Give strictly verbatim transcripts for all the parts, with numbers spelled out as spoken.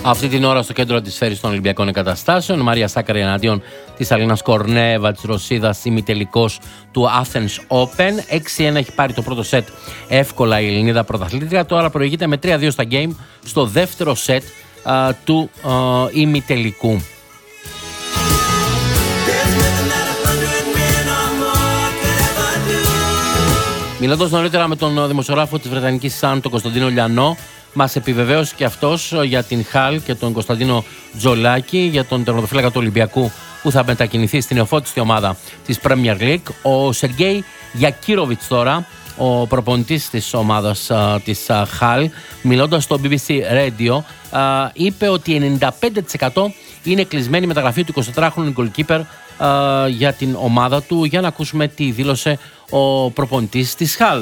Αυτή την ώρα στο κέντρο της σφαίρης των Ολυμπιακών Εγκαταστάσεων, η Μαρία Σάκαρη εναντίον της Αλίνας Κορνέβα της Ρωσίδας, ημιτελικός του Athens Open. έξι ένα έχει πάρει το πρώτο σετ εύκολα η Ελληνίδα πρωταθλήτρια. Τώρα προηγείται με τρία δύο στα game στο δεύτερο σετ α, του α, ημιτελικού. Μιλώντας νωρίτερα με τον δημοσιογράφο της Βρετανικής Sun, τον Κωνσταντίνο Λιανό, μας επιβεβαίωσε και αυτός για την Χαλ και τον Κωνσταντίνο Τζολάκη, για τον τερματοφύλακα του Ολυμπιακού που θα μετακινηθεί στην νεοφώτιστη ομάδα της Premier League. Ο Σεργέη Γιακύροβιτς τώρα, ο προπονητής της ομάδας α, της α, Χαλ, μιλώντας στο μπι μπι σι Radio, α, είπε ότι ενενήντα πέντε τοις εκατό είναι κλεισμένη η μεταγραφή του εικοσιτετράχρονου goalkeeper α, για την ομάδα του. Για να ακούσουμε τι δήλωσε ο προπονητής της Χαλ.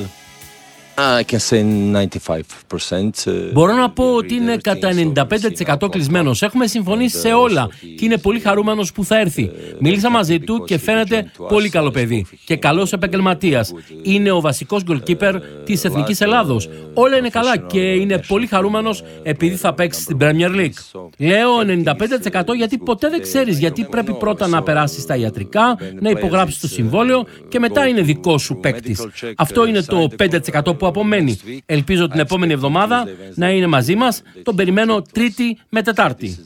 Μπορώ να πω ότι είναι κατά ενενήντα πέντε τοις εκατό κλεισμένος. Έχουμε συμφωνήσει σε όλα και είναι πολύ χαρούμενος που θα έρθει. Μίλησα μαζί του και φαίνεται πολύ καλό παιδί και καλός επαγγελματίας. Είναι ο βασικός goalkeeper της Εθνικής Ελλάδος. Όλα είναι καλά και είναι πολύ χαρούμενος επειδή θα παίξει στην Premier League. Λέω ενενήντα πέντε τοις εκατό γιατί ποτέ δεν ξέρεις, γιατί πρέπει πρώτα να περάσεις τα ιατρικά, να υπογράψεις το συμβόλαιο και μετά είναι δικό σου παίκτης. Αυτό είναι το πέντε τοις εκατό που απομένει. Ελπίζω την επόμενη εβδομάδα να είναι μαζί μας. Τον περιμένω Τρίτη με Τετάρτη.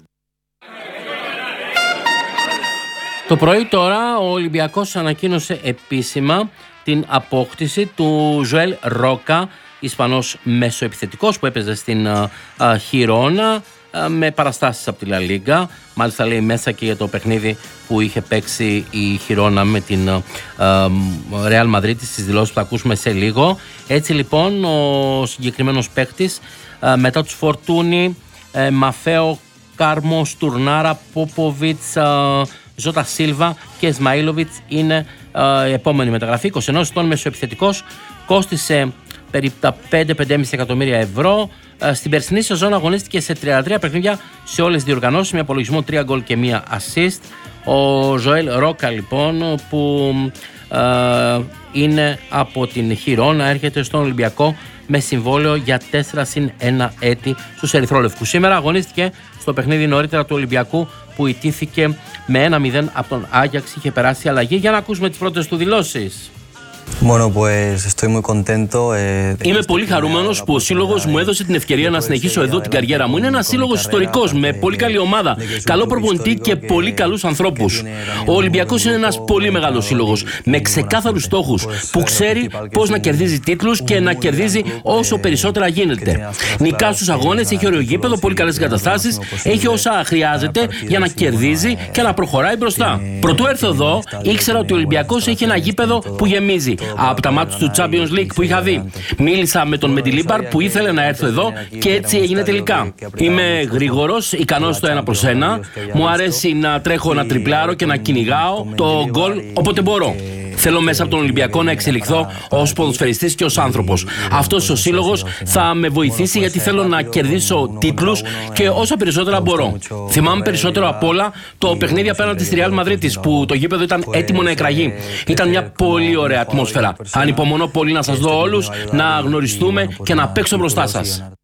Το πρωί τώρα ο Ολυμπιακός ανακοίνωσε επίσημα την απόκτηση του Ζωέλ Ρόκα, Ισπανός μεσοεπιθετικός που έπαιζε στην α, α, Χιρόνα με παραστάσεις από τη Λα Λίγκα. Μάλιστα λέει μέσα και για το παιχνίδι που είχε παίξει η Χιρόνα με την Ρεάλ Μαδρίτης, στις δηλώσεις που θα ακούσουμε σε λίγο. Έτσι λοιπόν ο συγκεκριμένος παίκτης μετά τους Φορτούνι, Μαφέο, Κάρμο, Στουρνάρα, Πόποβιτς, Ζώτα Σίλβα και Σμαΐλοβιτς είναι η επόμενη μεταγραφή. είκοσι ένα ετών μεσοεπιθετικός, κόστισε περίπου τα πέντε με πέντε κόμμα πέντε εκατομμύρια ευρώ. Στην περσινή σεζόν αγωνίστηκε σε τριάντα τρία παιχνίδια σε όλες τις διοργανώσεις, με απολογισμό τρία γκολ και μία assist. Ο Ζωέλ Ρόκα λοιπόν, που ε, είναι από την Χιρόνα, έρχεται στον Ολυμπιακό με συμβόλαιο για τέσσερα συν ένα έτη στους ερυθρόλευκους. Σήμερα αγωνίστηκε στο παιχνίδι νωρίτερα του Ολυμπιακού που ιτήθηκε με ένα μηδέν από τον Άγιαξ, είχε περάσει αλλαγή. Για να ακούσουμε τις πρώτες του δηλώσεις. Bueno, pues estoy muy contento. Eh, Είμαι πολύ χαρούμενος που ο σύλλογος μου έδωσε την ευκαιρία να συνεχίσω εδώ την καριέρα μου. Είναι ένας σύλλογος ιστορικός, με πολύ καλή ομάδα, καλό προπονητή και πολύ καλούς ανθρώπους. Ο Ολυμπιακός είναι ένας πολύ μεγάλος σύλλογος, με ξεκάθαρους στόχους, που ξέρει πώς να κερδίζει τίτλους και να κερδίζει όσο περισσότερα γίνεται. Νικά στους αγώνες, έχει ωραίο γήπεδο, πολύ καλές εγκαταστάσεις, έχει όσα χρειάζεται για να κερδίζει και να προχωράει μπροστά. Πρωτού έρθω εδώ, ήξερα ότι ο Ολυμπιακός έχει ένα γήπεδο που γεμίζει. Από τα μάτια του Champions League που είχα δει. Μίλησα με τον Μεντιλίμπαρ που ήθελε να έρθω εδώ και έτσι έγινε τελικά. Είμαι γρήγορος, ικανός στο ένα προς ένα. Μου αρέσει να τρέχω, να τριπλάρω και να κυνηγάω το γκολ όποτε μπορώ. Θέλω μέσα από τον Ολυμπιακό να εξελιχθώ ως ποδοσφαιριστής και ως άνθρωπος. Αυτός ο σύλλογος θα με βοηθήσει γιατί θέλω να κερδίσω τίτλους και όσα περισσότερα μπορώ. Θυμάμαι περισσότερο απ' όλα το παιχνίδι απέναντι στη Ρεάλ Μαδρίτης που το γήπεδο ήταν έτοιμο να εκραγεί. Ήταν μια πολύ ωραία ατμόσφαιρα. Ανυπομονώ πολύ να σας δω όλους, να γνωριστούμε και να παίξω μπροστά σας.